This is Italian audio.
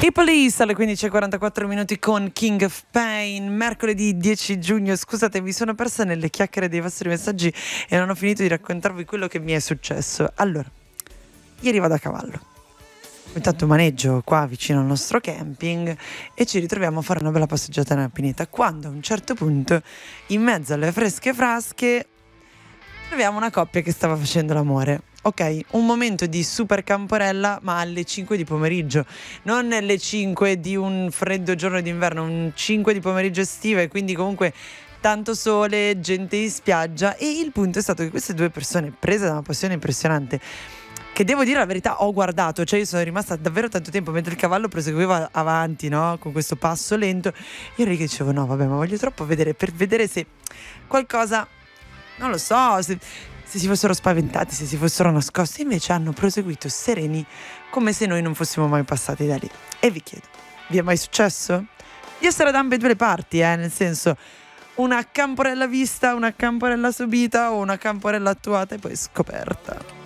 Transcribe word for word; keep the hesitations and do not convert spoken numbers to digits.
I Police alle quindici e quarantaquattro minuti con King of Pain, mercoledì dieci giugno. Scusate, mi sono persa nelle chiacchiere dei vostri messaggi e non ho finito di raccontarvi quello che mi è successo. Allora, ieri vado a cavallo, intanto maneggio qua vicino al nostro camping e ci ritroviamo a fare una bella passeggiata nella pineta, quando a un certo punto, in mezzo alle fresche frasche, troviamo una coppia che stava facendo l'amore. Ok, un momento di super camporella, ma alle cinque di pomeriggio, non alle cinque di un freddo giorno d'inverno, un cinque di pomeriggio estive, quindi comunque tanto sole, gente in spiaggia. E il punto è stato che queste due persone, prese da una passione impressionante, che devo dire la verità ho guardato, cioè io sono rimasta davvero tanto tempo mentre il cavallo proseguiva avanti, no? Con questo passo lento, io lì che dicevo no vabbè, ma voglio troppo vedere, per vedere se qualcosa, non lo so, se, se si fossero spaventati, se si fossero nascosti. Invece hanno proseguito sereni, come se noi non fossimo mai passati da lì. E vi chiedo, vi è mai successo? Di essere da ambedue le parti, eh? Nel senso, una camporella vista, una camporella subita o una camporella attuata e poi scoperta.